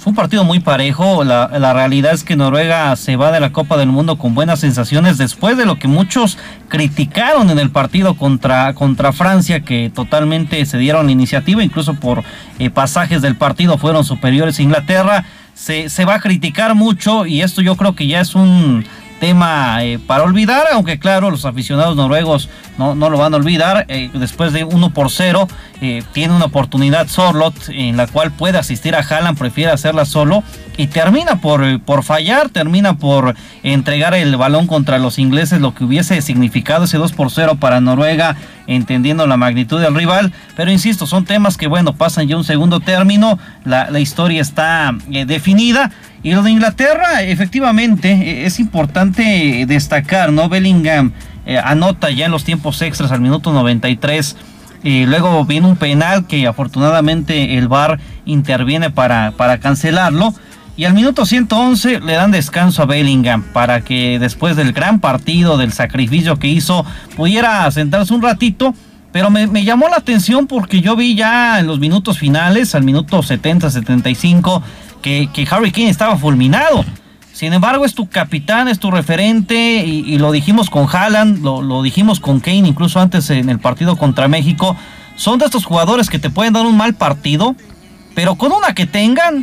fue un partido muy parejo. La realidad es que Noruega se va de la Copa del Mundo con buenas sensaciones después de lo que muchos criticaron en el partido contra Francia, que totalmente se dieron la iniciativa, incluso por pasajes del partido fueron superiores a Inglaterra. Se va a criticar mucho y esto yo creo que ya es un tema para olvidar, aunque claro, los aficionados noruegos no lo van a olvidar. Después de 1-0 tiene una oportunidad Sørloth en la cual puede asistir a Haaland, prefiere hacerla solo y termina por fallar, termina por entregar el balón contra los ingleses, lo que hubiese significado ese 2-0 para Noruega, entendiendo la magnitud del rival. Pero insisto, son temas que bueno, pasan ya un segundo término, la historia está definida. Y lo de Inglaterra, efectivamente, es importante destacar, ¿no? Bellingham anota ya en los tiempos extras al minuto 93. Luego viene un penal que afortunadamente el VAR interviene para cancelarlo. Y al minuto 111 le dan descanso a Bellingham para que después del gran partido, del sacrificio que hizo, pudiera sentarse un ratito. Pero me llamó la atención porque yo vi ya en los minutos finales, al minuto 70-75, que Harry Kane estaba fulminado. Sin embargo, es tu capitán, es tu referente, y lo dijimos con Haaland, lo dijimos con Kane, incluso antes en el partido contra México. Son de estos jugadores que te pueden dar un mal partido, pero con una que tengan,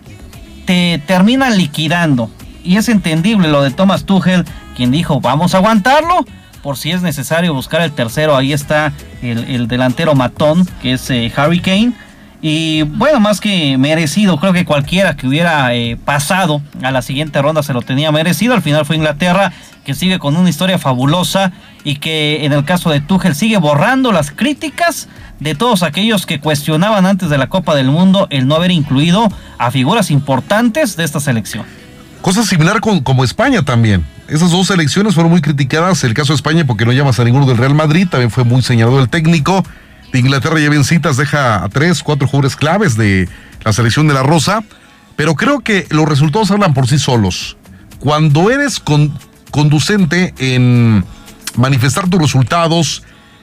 te terminan liquidando. Y es entendible lo de Thomas Tuchel, quien dijo, vamos a aguantarlo, por si es necesario buscar el tercero. Ahí está el delantero matón, que es Harry Kane. Y bueno, más que merecido, creo que cualquiera que hubiera pasado a la siguiente ronda se lo tenía merecido. Al final fue Inglaterra, que sigue con una historia fabulosa y que en el caso de Tuchel sigue borrando las críticas de todos aquellos que cuestionaban antes de la Copa del Mundo el no haber incluido a figuras importantes de esta selección. Cosa similar como España también. Esas dos selecciones fueron muy criticadas. El caso de España porque no llamas a ninguno del Real Madrid, también fue muy señalado el técnico. De Inglaterra ya bien citas, deja a 3-4 jugadores claves de la selección de la Rosa, pero creo que los resultados hablan por sí solos. Cuando eres conducente en manifestar tus resultados,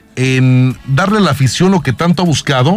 en darle a la afición lo que tanto ha buscado,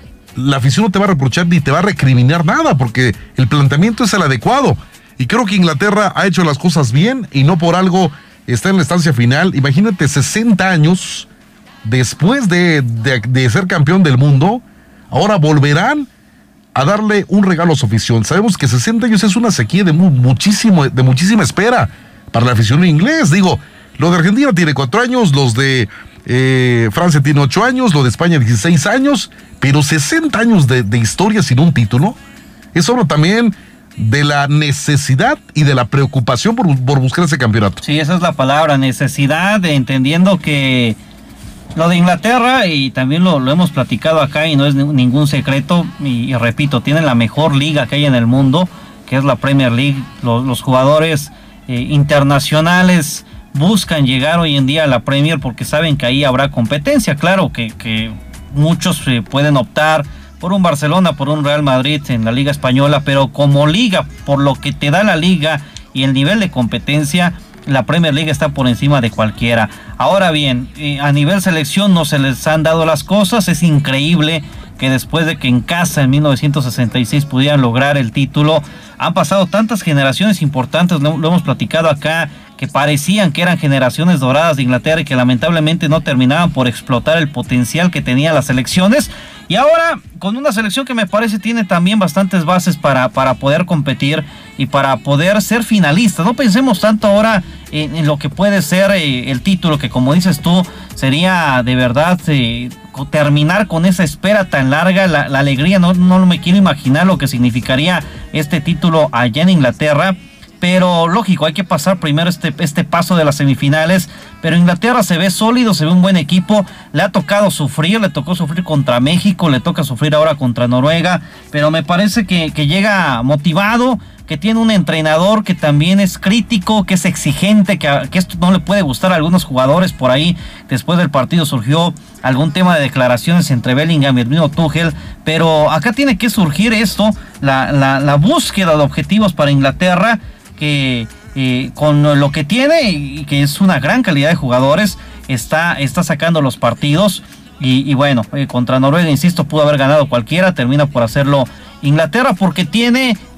la afición no te va a reprochar ni te va a recriminar nada, porque el planteamiento es el adecuado. Y creo que Inglaterra ha hecho las cosas bien y no por algo está en la estancia final. Imagínate, 60 años después de ser campeón del mundo, ahora volverán a darle un regalo a su afición. Sabemos que 60 años es una sequía de muchísima espera para la afición inglés. Digo, lo de Argentina tiene 4 años, los de Francia tiene 8 años, lo de España 16 años, pero 60 años de historia sin un título. Es habla también de la necesidad y de la preocupación por buscar ese campeonato. Sí, esa es la palabra, necesidad, entendiendo que lo de Inglaterra, y también lo hemos platicado acá y no es ningún secreto, y repito, tienen la mejor liga que hay en el mundo, que es la Premier League. Los jugadores internacionales buscan llegar hoy en día a la Premier porque saben que ahí habrá competencia. Claro que muchos pueden optar por un Barcelona, por un Real Madrid en la Liga Española, pero como liga, por lo que te da la liga y el nivel de competencia, la Premier League está por encima de cualquiera. Ahora bien, a nivel selección no se les han dado las cosas. Es increíble que después de que en casa en 1966 pudieran lograr el título, han pasado tantas generaciones importantes, lo hemos platicado acá, que parecían que eran generaciones doradas de Inglaterra y que lamentablemente no terminaban por explotar el potencial que tenían las selecciones. Y ahora con una selección que me parece tiene también bastantes bases para poder competir y para poder ser finalistas. No pensemos tanto ahora en lo que puede ser el título, que como dices tú, sería de verdad terminar con esa espera tan larga, la alegría. No me quiero imaginar lo que significaría este título allá en Inglaterra. Pero lógico, hay que pasar primero este paso de las semifinales. Pero Inglaterra se ve sólido, se ve un buen equipo. Le ha tocado sufrir, le tocó sufrir contra México, le toca sufrir ahora contra Noruega. Pero me parece que llega motivado, que tiene un entrenador que también es crítico, que es exigente, que esto no le puede gustar a algunos jugadores. Por ahí, después del partido surgió algún tema de declaraciones entre Bellingham y el mismo Tuchel. Pero acá tiene que surgir esto, la búsqueda de objetivos para Inglaterra, que con lo que tiene y que es una gran calidad de jugadores, está sacando los partidos. Y bueno, contra Noruega, insisto, pudo haber ganado cualquiera, termina por hacerlo Inglaterra porque tiene